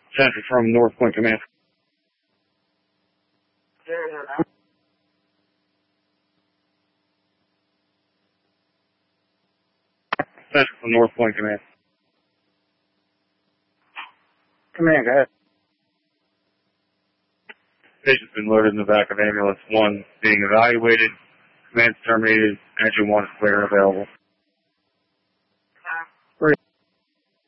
Center from North Point Command. Center from North Point Command. Command, go ahead. Patient's been loaded in the back of ambulance 1 being evaluated. Command's terminated. Engine 1 is clear available.